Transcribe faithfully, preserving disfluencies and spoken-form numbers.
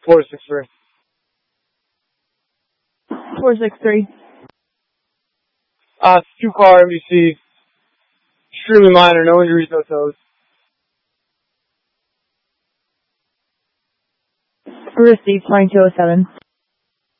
four six three. four six three. Uh, two car M D C. Extremely minor, no injuries, no toes. Received twenty-two oh seven.